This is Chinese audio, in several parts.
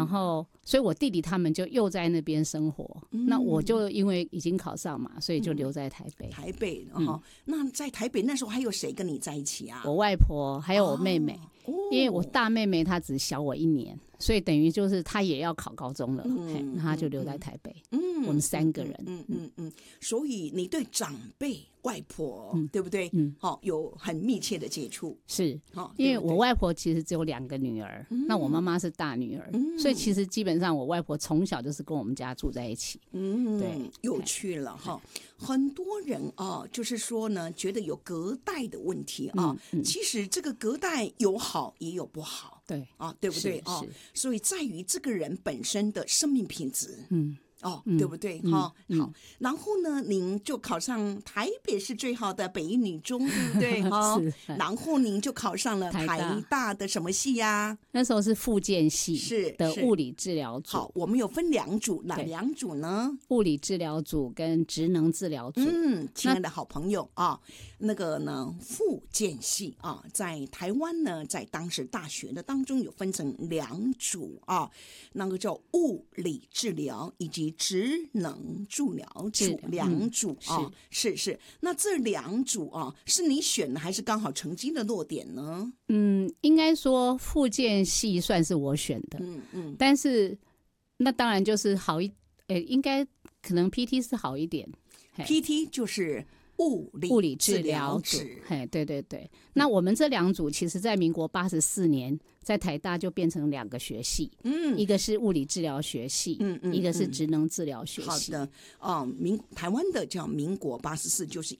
然后所以我弟弟他们就又在那边生活，那我就因为已经考上嘛，所以就留在台北。 台北那在台北那时候还有谁跟你在一起啊？ 我外婆还有我妹妹，因为我大妹妹她只小我1年，所以等于就是她也要考高中了，那她就留在台北。我们3个人。 所以你对长辈外婆，对不对？有很密切的接触。 是，因为我外婆其实只有2个女儿，那我妈妈是大女儿，所以其实基本上我外婆从小就是跟我们家住在一起。对， 有趣了哈。很多人就是说呢，觉得有隔代的问题啊，其实这个隔代有好也有不好， 对对不对所以在于这个人本身的生命品质。对不对？好，然后呢，您就考上台北市最好的北一女中，对不对？然后您就考上了台大的什么系呀？ 那时候是复健系的物理治疗组。 好，我们有分2组，哪2组呢？ 物理治疗组跟职能治疗组。 亲爱的好朋友那个呢，复健系在台湾呢，在当时大学的当中有分成2组那个叫物理治疗以及职能治疗组2组是。那这2组是你选的还是刚好成绩的落点呢？ 应该说复健系算是我选的，但是那当然就是应该可能 PT 是好一点 ，PT 就是物理治疗组。 对。那我们这2组其实在民国84年在台大就变成2个学系，一个是物理治疗学系，一个是职能治疗学系。 好的，台湾的叫民国84，就是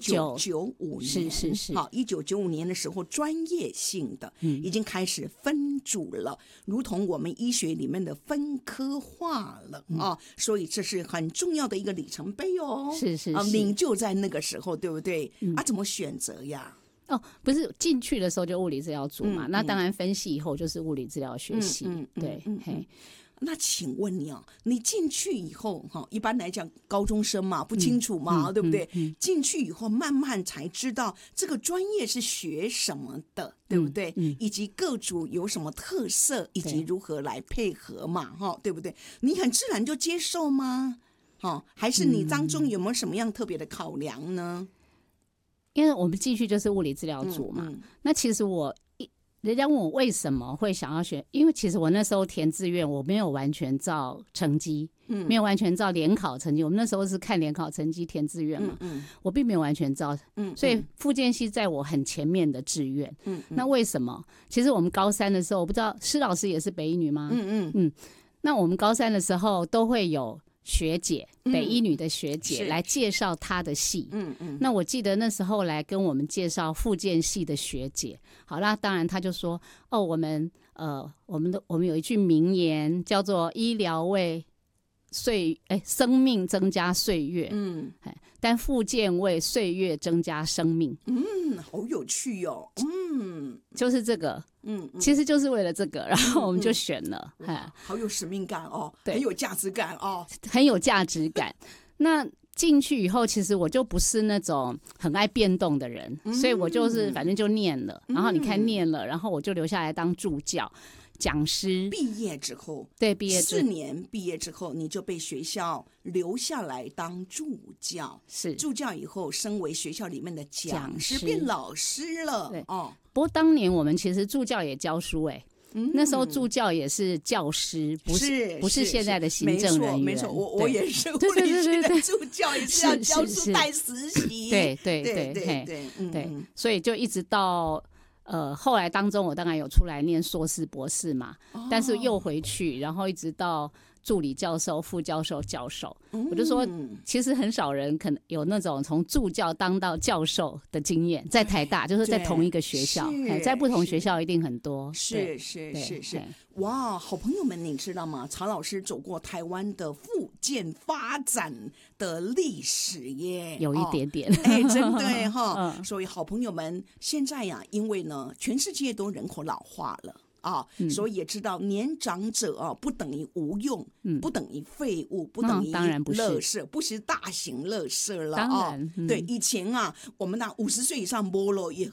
1995年，是。好，1995年的时候，专业性的已经开始分组了，如同我们医学里面的分科化了所以这是很重要的一个里程碑哦。 是您就在那个时候，对不对？怎么选择呀？ 不是进去的时候就物理治疗组嘛，那当然分析以后就是物理治疗学系。对。 那请问你你进去以后一般来讲高中生嘛不清楚嘛，对不对？进去以后慢慢才知道这个专业是学什么的，对不对？以及各组有什么特色，以及如何来配合嘛，对不对？你很自然就接受吗？还是你当中有没有什么样特别的考量呢？ 因为我们进去就是物理治疗组嘛，那其实人家问我为什么会想要选，因为其实我那时候填志愿我没有完全照成绩，没有完全照联考成绩，我们那时候是看联考成绩填志愿嘛，我并没有完全照，所以复健系在我很前面的志愿。那为什么？其实我们高3的时候，我不知道施老师也是北一女吗？那我们高3的时候都会有学姐，北一女的学姐来介绍她的系。那我记得那时候来跟我们介绍复健系的学姐，好啦，当然她就说我们有一句名言叫做医疗为生命增加岁月，但复健为岁月增加生命。 好有趣哦。 就是这个，其实就是为了这个，然后我们就选了。 好有使命感对， 很有价值感很有价值感。那进去以后，其实我就不是那种很爱变动的人，所以我就是反正就念了，然后你看念了，然后我就留下来当助教。讲师毕业之后，4年毕业之后，你就被学校留下来当助教。 是助教以后升为学校里面的讲师，变老师了。 对不过当年我们其实助教也教书那时候助教也是教师，不是现在的行政人员。 没错，我也是物理系的助教，也是要教书带实习。 对，所以就一直到。后来当中我当然有出来念硕士博士嘛，但是又回去，然后一直到助理教授、副教授、教授，我就说其实很少人可能有那种从助教当到教授的经验，在台大就是在同一个学校，在不同学校一定很多。 是，哇，好朋友们，你知道吗？曹老师走过台湾的复健发展的历史耶， 有一点点， 真对所以好朋友们，现在呀，因为呢，全世界都人口老化了。所以也知道年长者不等于无用，不等于废物，不等于垃圾，不是大型垃圾了。 当然， 对，以前我们50岁以上没了也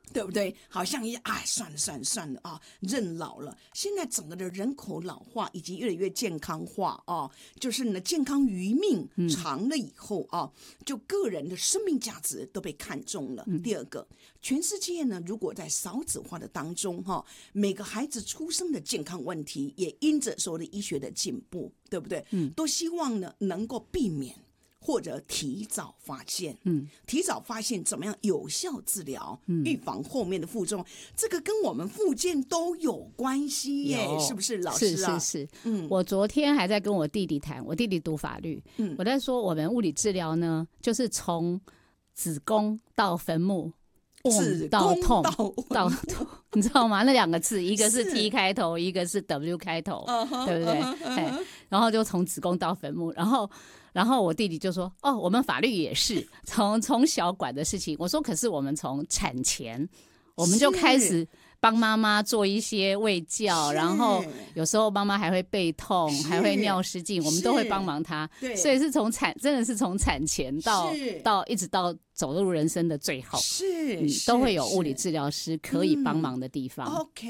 对不对？好像算了啊，认老了。现在整个的人口老化以及越来越健康化啊，就是呢健康余命长了以后啊，就个人的生命价值都被看重了。第二个，全世界呢，如果在少子化的当中每个孩子出生的健康问题也因着所谓的医学的进步，对不对？都希望呢能够避免。或者提早发现，提早发现怎么样有效治疗，预防后面的副作用，这个跟我们复健都有关系耶，是不是老师啊？ 是，我昨天还在跟我弟弟谈，我弟弟读法律，我在说我们物理治疗呢，就是从子宫到坟墓。到痛到痛，你知道吗？那2个字，一个是 T 开头，一个是 W 开头，对不对？然后就从子宫到坟墓，然后我弟弟就说：“哦，我们法律也是从小管的事情。”我说：“可是我们从产前，我们就开始帮妈妈做一些卫教，然后有时候妈妈还会背痛，还会尿失禁，我们都会帮忙她。所以是真的是从产前到一直到走入人生的最后，都会有物理治疗师可以帮忙的地方。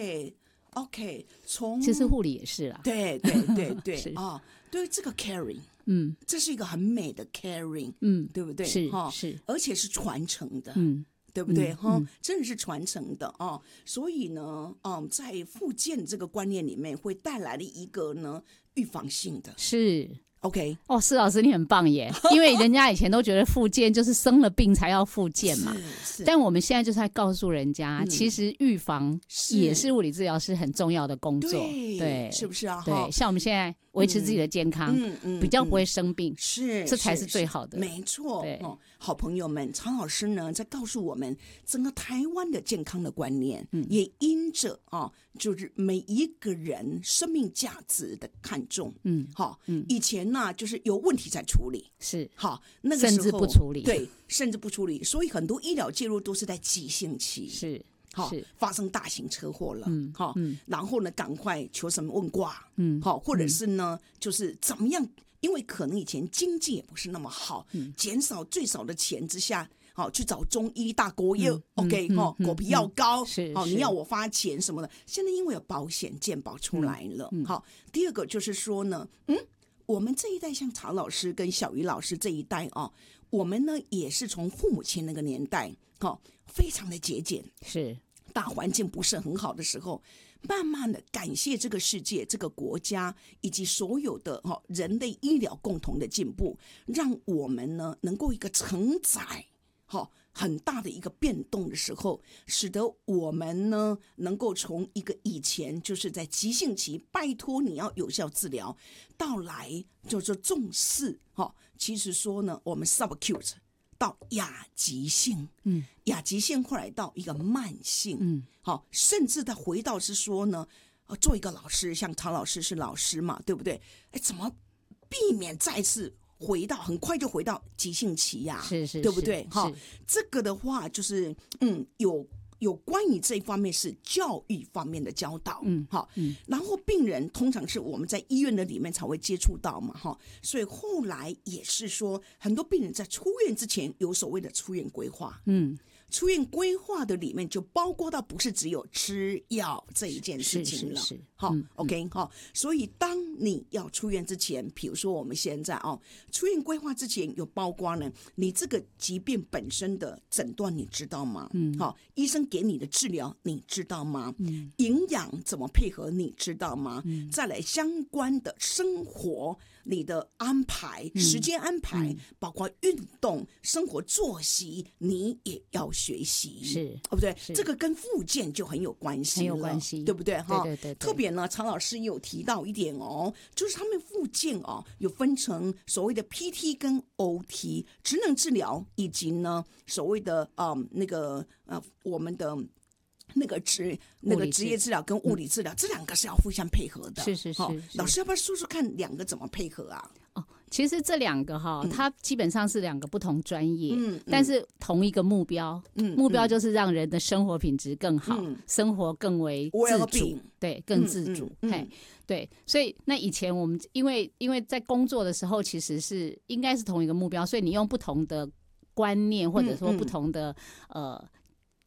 OK， 其实护理也是啦。 对啊，对这个 caring。这是一个很美的 caring，对不对？ 是， 而且是传承的，对不对？真的是传承的哦。所以呢，在复健这个观念里面，会带来了一个呢预防性的， 是。 OK， 施老师你很棒耶，因为人家以前都觉得复健就是生了病才要复健嘛，但我们现在就是在告诉人家，其实预防也是物理治疗师很重要的工作，对， 是不是啊？ 对，像我们现在维持自己的健康，比较不会生病，这才是最好的。 没错，好朋友们，常老师呢在告诉我们，整个台湾的健康的观念，也因着就是每一个人生命价值的看重，以前呢就是有问题才处理， 是那个时候甚至不处理， 对，甚至不处理，所以很多医疗介入都是在急性期， 是发生大型车祸了，然后呢赶快求神问卦，或者是呢就是怎么样，因为可能以前经济也不是那么好，减少最少的钱之下。去找中医大国药 ，OK， 果皮药膏，你要我发钱什么的。现在因为有保险健保出来了，第二个就是说呢，我们这一代像曹老师跟小鱼老师这一代我们呢也是从父母亲那个年代，非常的节俭， 是大环境不是很好的时候。慢慢的感谢这个世界、这个国家以及所有的人类医疗共同的进步，让我们呢能够一个承载很大的一个变动的时候，使得我们呢能够从一个以前就是在急性期拜托你要有效治疗，到来就是重视其实说呢我们 subacute 到亚急性，亚急性后来到一个慢性，甚至他回到是说呢，做一个老师，像曹老师是老师嘛，对不对？怎么避免再次很快就回到急性期呀？ 是， 对不对？这个的话就是有关于这一方面是教育方面的教导，然后病人通常是我们在医院的里面才会接触到嘛，所以后来也是说，很多病人在出院之前有所谓的出院规划，出院规划的里面就包括到不是只有吃药这一件事情了，OK， 所以当你要出院之前，比如说我们现在出院规划之前有包括呢，你这个疾病本身的诊断你知道吗？医生给你的治疗你知道吗？营养怎么配合你知道吗？再来相关的生活你的安排、时间安排，包括运动、生活作息，你也要学习， 是不对？这个跟复健就很有关系了， 很有关系， 对不对？ 对。 特别呢，曹老师也有提到一点就是他们复健有分成所谓的 PT 跟 OT 职能治疗，以及呢所谓的我们的那个职业治疗跟物理治疗，这两个是要互相配合的。 是。 老师要不要说说看两个怎么配合啊？ 其实这两个它基本上是两个不同专业，但是同一个目标，目标就是让人的生活品质更好，生活更为自主，对，更自主，对，所以那以前我们因为在工作的时候，其实是应该是同一个目标，所以你用不同的观念或者说不同的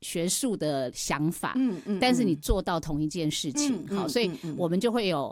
学术的想法，但是你做到同一件事情，好，所以我们就会有